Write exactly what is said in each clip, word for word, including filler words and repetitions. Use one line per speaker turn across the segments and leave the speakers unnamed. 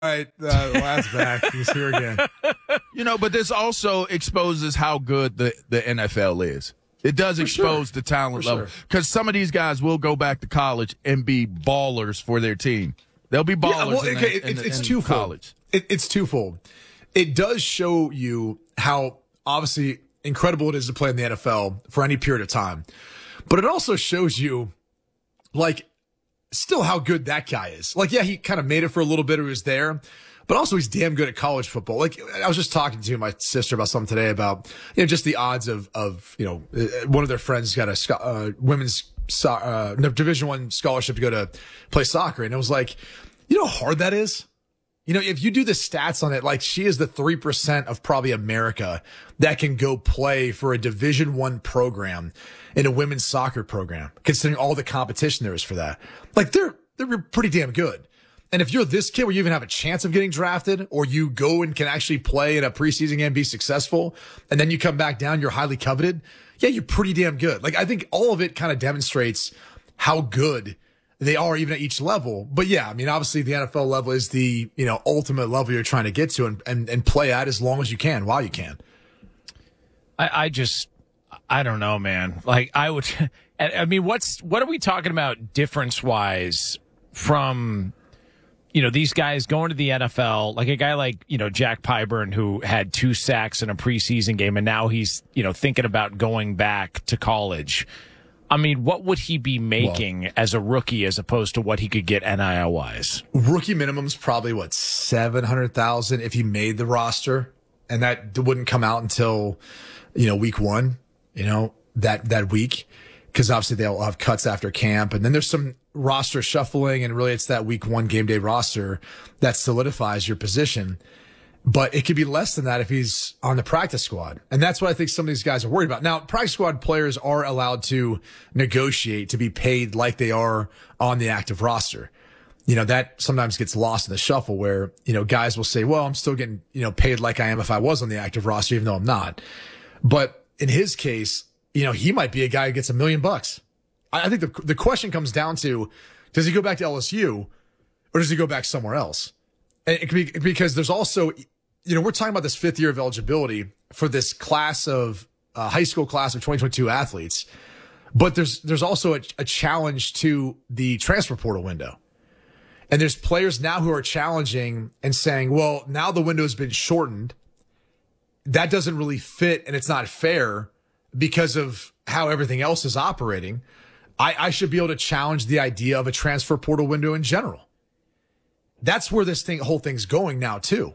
right, uh, last back. He's here again.
You know, but this also exposes how good the, the N F L is. It does for expose sure. the talent for level. Because sure. some of these guys will go back to college and be ballers for their team. They'll be ballers yeah, well, in,
okay,
the, in,
it's, it's
in
twofold.
college.
It, it's twofold. It does show you how obviously incredible it is to play in the N F L for any period of time. But it also shows you, like, still how good that guy is. Like, yeah, he kind of made it for a little bit. He was there. But also he's damn good at college football. Like, I was just talking to my sister about something today about, you know, just the odds of, of, you know, one of their friends got a uh, women's so, uh, Division One scholarship to go to play soccer. And it was like, you know how hard that is? You know, if you do the stats on it, like she is the three percent of probably America that can go play for a Division One program in a women's soccer program, considering all the competition there is for that. Like they're, they're pretty damn good. And if you're this kid where you even have a chance of getting drafted, or you go and can actually play in a preseason game and be successful, and then you come back down, you're highly coveted. Yeah, you're pretty damn good. Like I think all of it kind of demonstrates how good they are even at each level. But yeah, I mean, obviously the N F L level is the, you know, ultimate level you're trying to get to and, and, and play at as long as you can while you can.
I, I just, I don't know, man. Like I would, I mean, what's, what are we talking about difference wise from, you know, these guys going to the N F L, like a guy like, you know, Jack Pyburn, who had two sacks in a preseason game, and now he's, you know, thinking about going back to college. I mean, what would he be making well, as a rookie as opposed to what he could get N I L wise?
Rookie minimum's probably what, seven hundred thousand if he made the roster, and that wouldn't come out until, you know, week one, you know, that, that week. Cause obviously they'll have cuts after camp, and then there's some roster shuffling, and really it's that week one game day roster that solidifies your position. But it could be less than that if he's on the practice squad. And that's what I think some of these guys are worried about. Now, practice squad players are allowed to negotiate to be paid like they are on the active roster. You know, that sometimes gets lost in the shuffle where, you know, guys will say, well, I'm still getting, you know, paid like I am if I was on the active roster, even though I'm not. But in his case, you know, he might be a guy who gets a million bucks. I think the the question comes down to, does he go back to L S U or does he go back somewhere else? And it could be because there's also, you know, we're talking about this fifth year of eligibility for this class of uh, high school class of twenty twenty-two athletes. But there's, there's also a, a challenge to the transfer portal window. And there's players now who are challenging and saying, well, now the window has been shortened. That doesn't really fit and it's not fair because of how everything else is operating. I, I should be able to challenge the idea of a transfer portal window in general. That's where this thing, whole thing's going now too.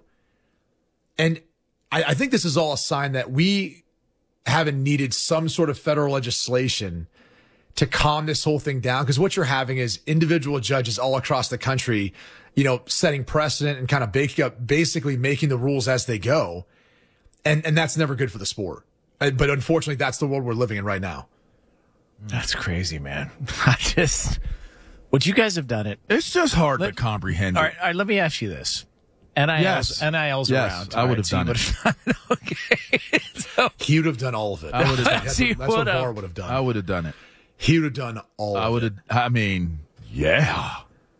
And I, I think this is all a sign that we haven't needed some sort of federal legislation to calm this whole thing down. Because what you're having is individual judges all across the country, you know, setting precedent and kind of baking up, basically making the rules as they go. And, and that's never good for the sport. But unfortunately, that's the world we're living in right now.
That's crazy, man. I just, would you guys have done it?
It's just hard
let,
to comprehend.
All right, all right, let me ask you this. N I L's,
yes.
N I L's
yes,
around.
I would
right,
have
so
done it.
Okay. so, he would have done all of it.
I would have done it.
That's, what, that's what Var would have done.
I would have done it.
He would have done all
I
of
would
it.
have, I mean, yeah.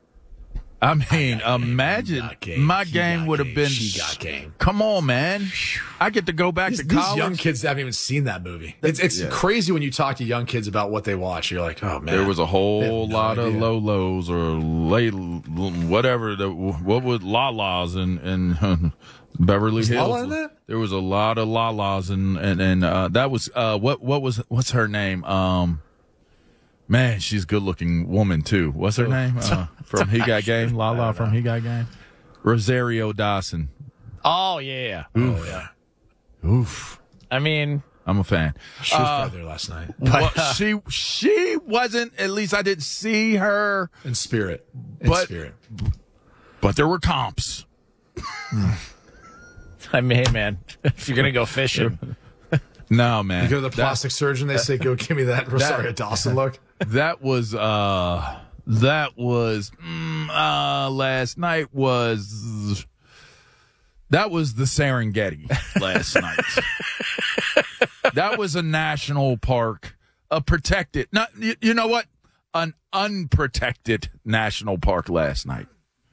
I mean, I imagine game. my
he
game would have been.
She got game.
Come on, man! I get to go back
these,
to college.
These young kids haven't even seen that movie. It's it's yeah. crazy when you talk to young kids about what they watch. You're like, oh man.
There was a whole
no
lot
idea.
of Lolos or lay whatever the what was Lalas and and Beverly
was
Hills.
Lala in that?
There was a lot of Lalas and and and uh, that was uh, what what was what's her name? Um, Man, she's a good-looking woman, too. What's her name? Uh, from He Got Game? Lala from He Got Game? Rosario Dawson.
Oh, yeah.
Oof.
Oh, yeah.
Oof.
I mean,
I'm a fan.
She was
uh,
probably there last night.
Well, she she wasn't, at least I didn't see her.
In spirit. In
but,
spirit.
But there were comps.
I mean, hey, man, if you're going to go fishing.
No, man.
You go to the plastic that, surgeon, they that, say, go give me that Rosario
that,
Dawson look.
That was, uh, that was, mm, uh, last night was, that was the Serengeti last night. That was a national park, a protected, not, you, you know what? An unprotected national park last night.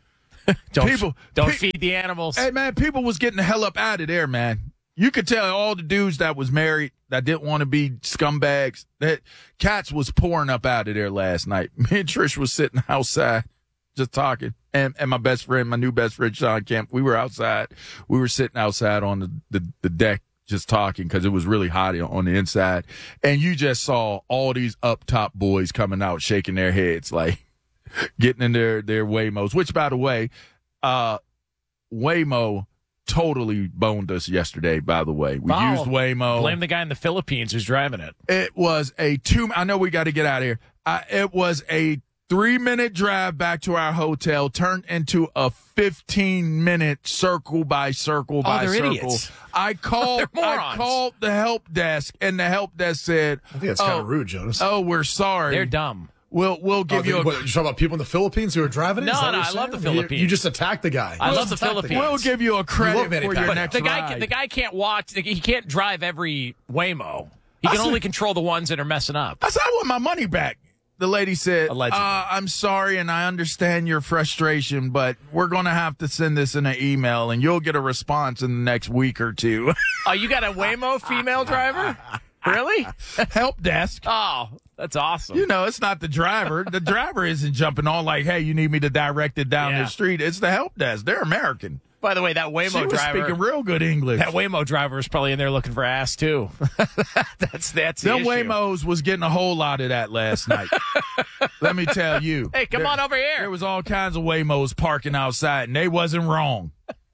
don't
people
don't
pe-
feed the animals.
Hey, man, people was getting the hell up out of there, man. You could tell all the dudes that was married that didn't want to be scumbags. That cats was pouring up out of there last night. Me and Trish was sitting outside just talking. And and my best friend, my new best friend, Sean Kemp, we were outside. We were sitting outside on the, the, the deck just talking because it was really hot on the inside. And you just saw all these up top boys coming out shaking their heads, like getting in their, their Waymos, which, by the way, uh, Waymo totally boned us yesterday, by the way. We
Oh,
used Waymo.
Blame the guy in the Philippines who's driving it.
It was a two, I know we got to get out of here. Uh, it was a three minute drive back to our hotel, turned into a fifteen minute circle by circle
Oh,
by
they're
circle.
idiots.
I called,
They're
I
morons.
called the help desk, and the help desk said,
I think that's
oh,
kind of rude, Jonas.
oh, we're sorry.
They're dumb.
We'll, we'll
Oh,
give you a,
what, you're talking about people in the Philippines who are driving it?
No,
Is that
no,
what
I
you're
love the
saying? You-
Philippines.
You just attacked the guy.
I
You
love
just
the
attacked
Philippines.
we'll give you a
love
credit
Manny
for your
Pacquiao.
next
The guy,
ride.
the guy can't watch. He can't drive every Waymo. He can
I
only
see.
control the ones that are messing up.
I said, I want my money back. The lady said, uh,
Allegedly.
I'm sorry, and I understand your frustration, but we're going to have to send this in an email, and you'll get a response in the next week or two.
Oh, you got a Waymo female driver? Really?
Help desk.
Oh, that's awesome.
You know, it's not the driver. The driver isn't jumping on like, hey, you need me to direct it down
Yeah.
the street. It's the help desk. They're American.
By the way, that
She
Waymo
was
driver.
speaking real good English.
That Waymo driver is probably in there looking for ass too. that's that's the
Them
issue.
Waymos was getting a whole lot of that last night. Let me tell you.
Hey, come
There-
on over here.
There was all kinds of Waymos parking outside, and they wasn't wrong.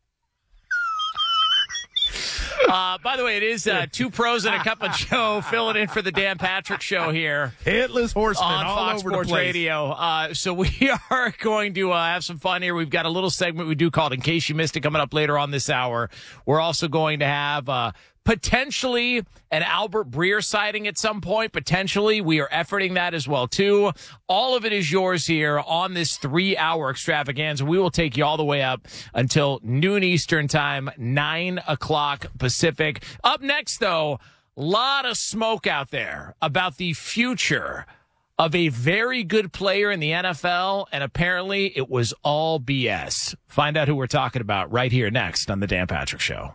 Uh, by the way, it is uh, two pros and a cup of Joe filling in for the Dan Patrick Show here
Headless horsemen
on
all
Fox
over
Sports
the place.
Radio. Uh, so we are going to uh, have some fun here. We've got a little segment we do called In Case You Missed It coming up later on this hour. We're also going to have uh, potentially an Albert Breer sighting at some point. Potentially. We are efforting that as well, too. All of it is yours here on this three-hour extravaganza. We will take you all the way up until noon Eastern time, nine o'clock Pacific. Up next, though, a lot of smoke out there about the future of a very good player in the N F L, and apparently it was all B S. Find out who we're talking about right here next on The Dan Patrick Show.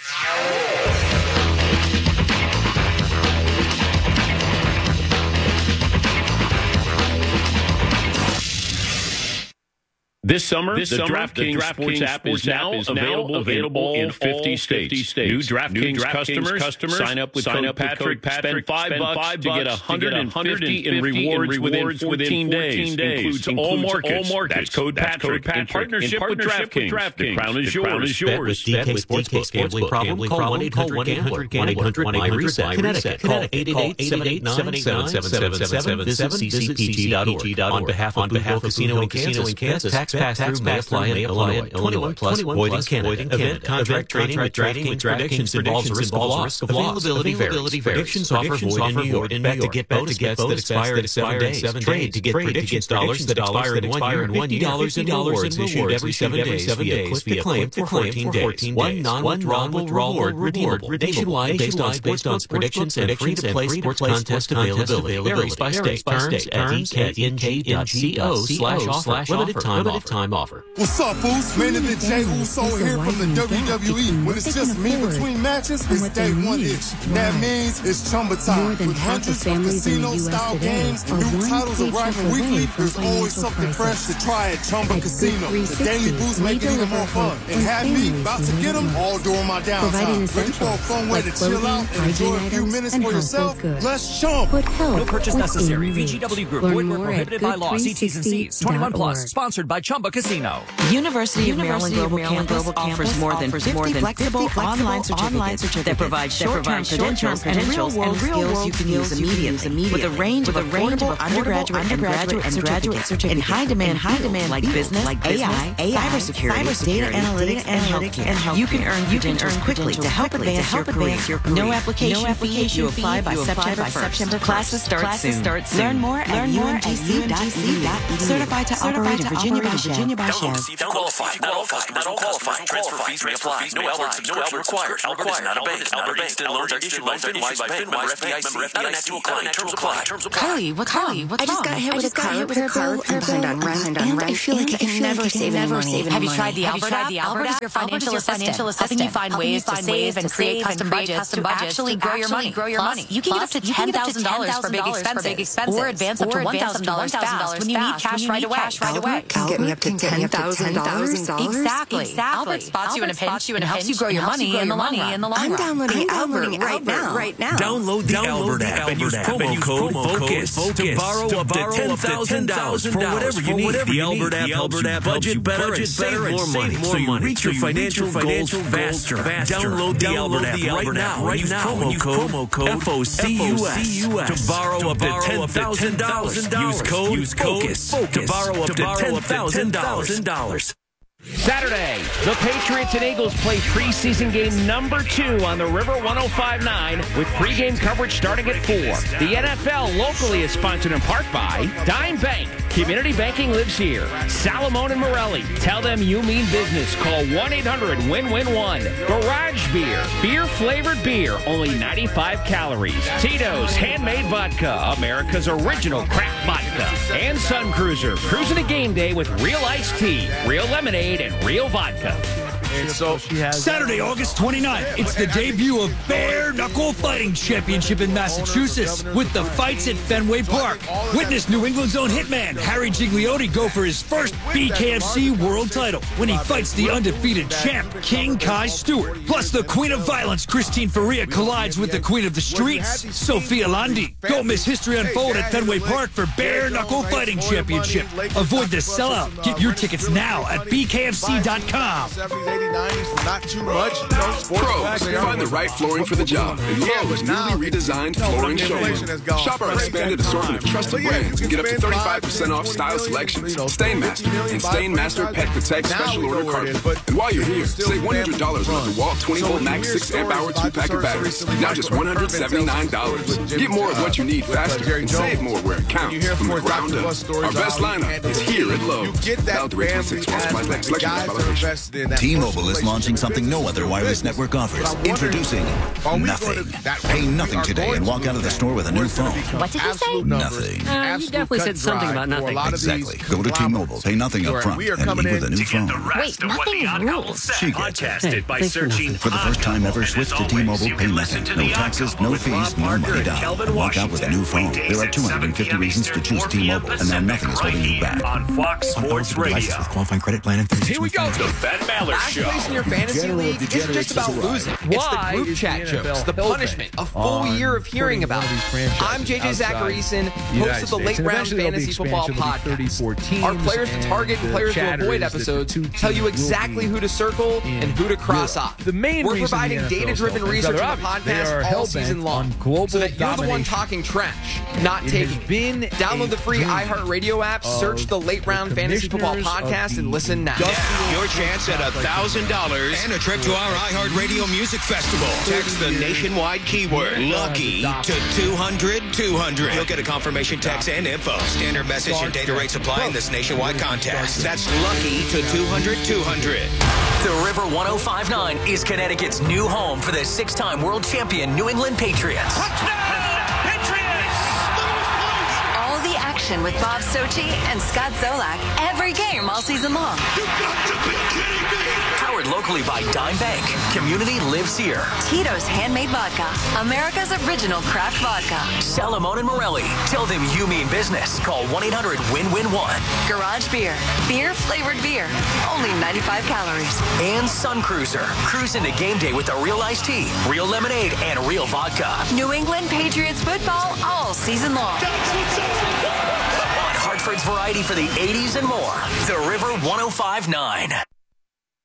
This summer,
This
the
summer,
DraftKings
the DraftKings
Sports app is
Sports
now
app is
available,
now available
in
in
fifty
all
states.
fifty states.
New DraftKings,
New DraftKings
customers,
customers
sign up with
sign
code
up with
Patrick,
code Patrick,
spend five
spend
bucks
five
to get
bucks
one hundred fifty in rewards within fourteen days. Includes all markets. That's code Patrick. In partnership with DraftKings. The crown is yours.
Bet with D K Sportsbook. Gambling problem? Call one eight hundred gambler. one eight hundred my reset. Connecticut. Call eight eight eight, seven eight nine, seven seven seven seven. Visit C C P T dot org. On behalf of Boot Hill Casino in Kansas, tax pass-through may apply in Illinois. twenty-one plus, void in Canada. Event contract trading with DraftKings predictions involves a risk of loss. Availability varies. Predictions offer void in New York. Bet to get bonus bets that expire in seven days. Trade to get predictions dollars that expire in one year. fifty dollars in rewards issued every seven days via quick to claim for fourteen days. One non-withdrawable reward redeemable. Nationwide based on sportsbooks predictions and free-to-play sports contest availability. Varies by state. Terms at d k n g dot co slash offer. Limited time offer.
What's up, fools? Man of the J. Uso here from the W W E. When it's just me between matches, it's day one ish. That means it's Chumba time. With hundreds of casino-style games, new titles arriving weekly. There's always something fresh to try at Chumba Casino. The daily boosts make it even more fun. And have me about to get them all during my downtime. Ready for a fun way to chill out and enjoy a few minutes for yourself? Let's chump.
No purchase necessary. V G W Group. Void where prohibited by law. See T's and C's. twenty-one plus. Sponsored by Chumba Casino.
University of Maryland Global Campus offers more than fifty flexible online certificates that provide short-term credentials and real-world skills you can use immediately. With a range of affordable undergraduate and graduate and graduate certificates in high-demand fields like business, A I, cybersecurity, data analytics, and healthcare. You can earn credentials quickly to help advance your career. No application fee. You apply by September first. Classes start soon. Learn more at U M G C dot E D U. Certified to operate in Virginia Beach, Virginia by
Download,
Chef.
see if you qualify. Not all customers will qualify. Transfer fees reapply. No Albert subscription required. Albert is not a bank. Albert Instant Loans are issued by FinWise Bank. Member F D I C. Not an actual client. Terms apply. Terms apply.
Kylie, what's wrong? What's
I just got hit with a car repair bill. I'm behind on rent, and I feel like I can never save any money.
Have you tried the Albert app? Albert is your financial assistant, helping you find ways to save and create custom budgets to actually grow your money. Grow your money. You can get up to ten thousand dollars for big expenses, or advance up to one thousand dollars fast when you need cash right away.
Albert can get me up to ten thousand dollars.
Exactly.
Exactly.
Albert spots you in a pinch and helps you grow your money in the long run.
I'm downloading Albert right now. Right now.
Download the Albert app and use promo code FOCUS to borrow up to ten thousand dollars for whatever you need. The Albert app helps you budget better and save more money, so you reach your financial goals faster. Download the Albert app right now and use promo code FOCUS to borrow up to ten thousand dollars. Use code FOCUS to borrow up to ten thousand dollars.
Saturday, the Patriots and Eagles play preseason game number two on the River one oh five point nine with pregame coverage starting at four. The N F L locally is sponsored in part by Dime Bank. Community banking lives here. Salamone and Morelli. Tell them you mean business. Call one eight hundred win win one. Garage Beer. Beer-flavored beer. Only ninety-five calories. Tito's Handmade Vodka. America's original craft vodka. And Sun Cruiser. Cruising a game day with real iced tea, real lemonade, and real vodka.
And so she has Saturday, August twenty-ninth, it's the debut of Bare Knuckle Fighting Championship in Massachusetts with the fights at Fenway Park. Witness New England's own hitman Harry Gigliotti go for his first B K F C world title when he fights the undefeated champ King Kai Stewart. Plus the Queen of Violence Christine Faria collides with the Queen of the Streets Sophia Landi. Don't miss history unfold at Fenway Park for Bare Knuckle Fighting Championship. Avoid the sellout. Get your tickets now at B K F C dot com.
Not too much. You know, Pros, find the right flooring for the job. And Lowe's newly redesigned flooring showroom. Shop our expanded assortment of trusted brands and get up to thirty-five percent off style selections. Stainmaster and Stainmaster Pet Protect special order carpet. And while you're here, save one hundred dollars on the DeWalt twenty volt Max six amp hour two-pack of batteries. Now just one hundred seventy-nine dollars. Get more of what you need faster and save more where it counts from the ground up. Our best lineup is here at Lowe's.
T-Mobile is launching something no other wireless network offers. Introducing nothing. Pay nothing today and walk out of the store with a new phone.
What did you say?
Nothing.
Uh, you definitely said something about nothing.
Exactly. Go to T-Mobile, pay nothing up front, and leave with a new phone.
Wait, nothing rules.
She gets
Tested
it.
by searching
For the first time ever, switch to T-Mobile, pay nothing. No taxes, no fees, no money down. And walk out with a new phone. There are two hundred fifty reasons to choose T-Mobile, and now nothing is holding you back.
On Fox Sports Radio.
With qualifying credit plan and
Here we go.
The Ben Maller Show.
Last place in your fantasy league isn't just about losing. It's the group chat jokes, the punishment, a full year of hearing about it. I'm J J Zacharyson, host of the Late Round Fantasy Football Podcast. Our players to target and players to avoid episodes tell you exactly who to circle and who to cross off.
The main
We're
reason
providing
the N F L
data-driven research in the podcast all season long, so that you're the one talking trash, not taking.
Been
Download the free iHeartRadio app, search the Late Round Fantasy Football Podcast, and listen now.
Your chance at one thousand dollars and a trip to our iHeartRadio Music Festival. Text the nationwide keyword LUCKY to two hundred two hundred. You'll get a confirmation text and info. Standard message and data rates apply in this nationwide contest. That's LUCKY to two hundred two hundred.
The River one oh five point nine is Connecticut's new home for the six-time world champion New England Patriots.
All the action with Bob Sochi and Scott Zolak every game all season long.
You got to be kidding me! Powered locally by Dime Bank. Community lives here.
Tito's Handmade Vodka, America's original craft vodka.
Salamone and Morelli. Tell them you mean business. Call one eight hundred win win one.
Garage Beer, beer-flavored beer, only ninety-five calories.
And Sun Cruiser. Cruise into game day with a real iced tea, real lemonade, and real vodka.
New England Patriots football all season long.
On Hartford's variety for the eighties and more. The River one oh five point nine.